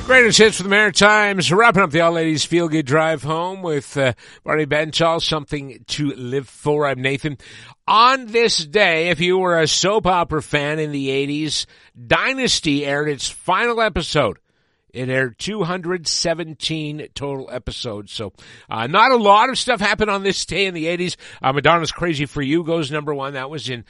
Greatest hits for the Maritimes. Wrapping up the All Ladies Feel Good Drive Home with Barney Bentall, Something to Live For. I'm Nathan. On this day, if you were a soap opera fan in the 80s, Dynasty aired its final episode. It aired 217 total episodes. So not a lot of stuff happened on this day in the 80s. Madonna's Crazy for You goes number one. That was in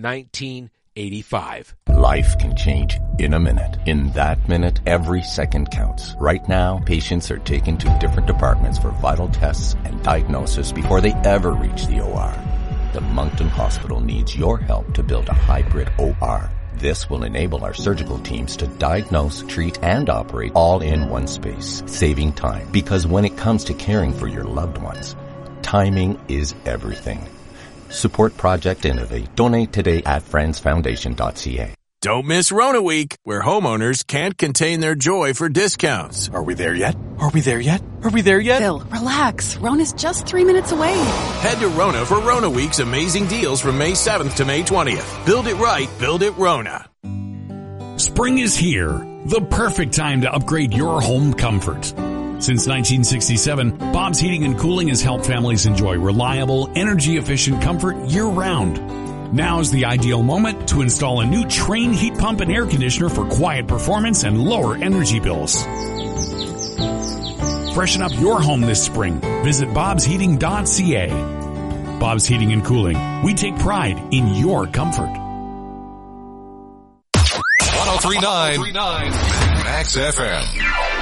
1985. Life can change in a minute. In that minute, every second counts. Right now, patients are taken to different departments for vital tests and diagnosis before they ever reach the OR. The Moncton Hospital needs your help to build a hybrid OR. This will enable our surgical teams to diagnose, treat, and operate all in one space, saving time. Because when it comes to caring for your loved ones, timing is everything. Support Project Innovate. Donate today at friendsfoundation.ca. Don't miss Rona Week, where homeowners can't contain their joy for discounts. Are we there yet? Are we there yet? Are we there yet? Phil, relax. Rona's just 3 minutes away. Head to Rona for Rona Week's amazing deals from May 7th to May 20th. Build it right. Build it Rona. Spring is here. The perfect time to upgrade your home comfort. Since 1967, Bob's Heating and Cooling has helped families enjoy reliable, energy-efficient comfort year-round. Now is the ideal moment to install a new Trane heat pump and air conditioner for quiet performance and lower energy bills. Freshen up your home this spring. Visit bobsheating.ca. Bob's Heating and Cooling. We take pride in your comfort. 1039 Max FM.